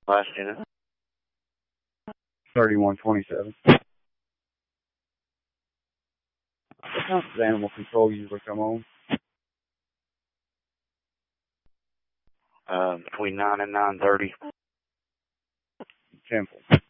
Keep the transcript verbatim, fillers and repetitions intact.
Last unit. thirty-one twenty-seven. What time does animal control usually come on? Um, between nine and nine thirty. Temple.